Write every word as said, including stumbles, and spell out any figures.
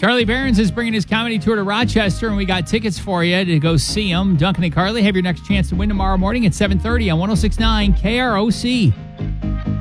Carly Behrens is bringing his comedy tour to Rochester, and we got tickets for you to go see him. Duncan and Carly have your next chance to win tomorrow morning at seven thirty on one oh six point nine K R O C.